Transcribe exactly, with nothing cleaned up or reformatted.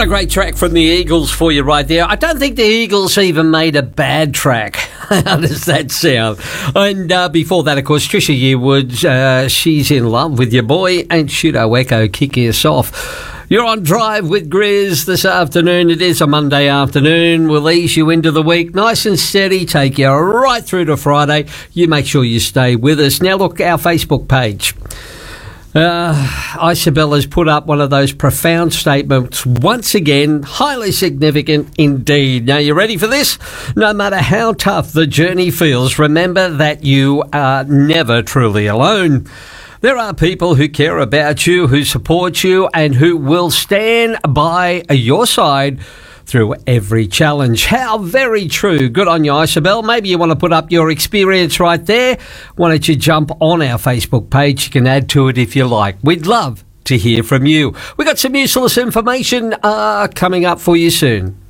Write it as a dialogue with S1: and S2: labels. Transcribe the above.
S1: What a great track from the Eagles for you right there. I don't think the Eagles even made a bad track. How does that sound? And uh, before that, of course, Trisha Yearwood, uh, She's in Love with Your Boy, and Shudo Echo kicking us off. You're on Drive with Grizz this afternoon. It is a Monday afternoon. We'll ease you into the week nice and steady, take you right through to Friday. You make sure you stay with us. Now look, our Facebook page. Uh, Isabella's put up one of those profound statements once again, highly significant indeed. Now, you ready for this? No matter how tough the journey feels, remember that you are never truly alone. There are people who care about you, who support you, and who will stand by your side through every challenge. How very true. Good on you, Isabel. Maybe you want to put up your experience right there. Why don't you jump on our Facebook page? You can add to it if you like. We'd love to hear from you. We got some useless information uh, coming up for you soon.